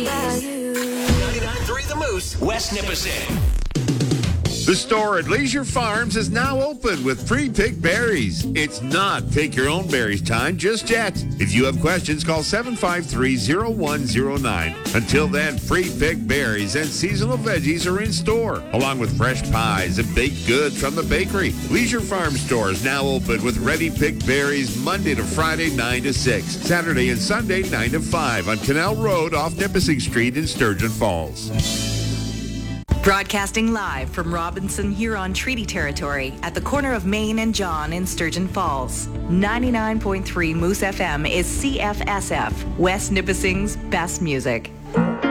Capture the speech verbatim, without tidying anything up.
ninety-nine point three The Moose, West Nipissing. The store at Leisure Farms is now open with pre-picked berries. It's not pick your own berries time just yet. If you have questions, call seven five three, zero one zero nine. Until then, pre-picked berries and seasonal veggies are in store, along with fresh pies and baked goods from the bakery. Leisure Farm store is now open with ready-picked berries Monday to Friday, nine to six. Saturday and Sunday, nine to five on Canal Road off Nipissing Street in Sturgeon Falls. Broadcasting live from Robinson Huron Treaty Territory at the corner of Main and John in Sturgeon Falls. ninety-nine point three Moose F M is C F S F, West Nipissing's best music.